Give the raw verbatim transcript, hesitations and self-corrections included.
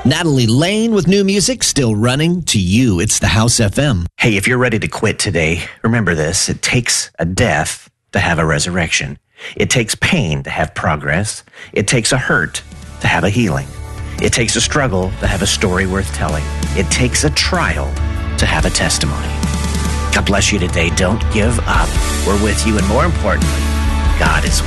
Natalie Lane with new music, still running to you. It's the House F M. Hey, if you're ready to quit today, remember this. It takes a death to have a resurrection. It takes pain to have progress. It takes a hurt to have a healing. It takes a struggle to have a story worth telling. It takes a trial to have a testimony. God bless you today. Don't give up. We're with you, and more importantly, God is with you.